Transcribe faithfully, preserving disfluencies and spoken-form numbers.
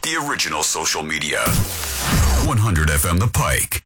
the original social media. one hundred F M The Pike.